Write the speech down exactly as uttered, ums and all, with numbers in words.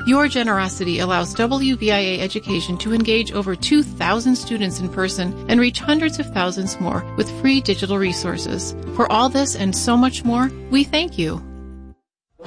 Your generosity allows W V I A Education to engage over two thousand students in person and reach hundreds of thousands more with free digital resources. For all this and so much more, we thank you.